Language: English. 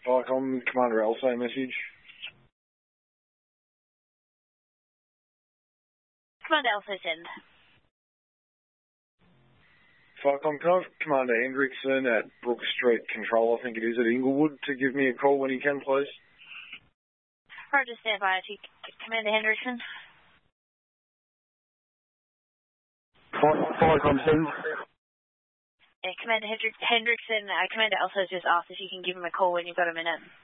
Vicom, Commander Elsa message. Commander Elsa, send. Vicom, can I have Commander Hendrickson at Brook Street Control, I think it is, at Inglewood, to give me a call when he can, please? Roger, stand by to Commander Hendrickson. Vicom, send. Yeah, Commander Hendrickson, Commander Elsa just asked if you can give him a call when you've got a minute.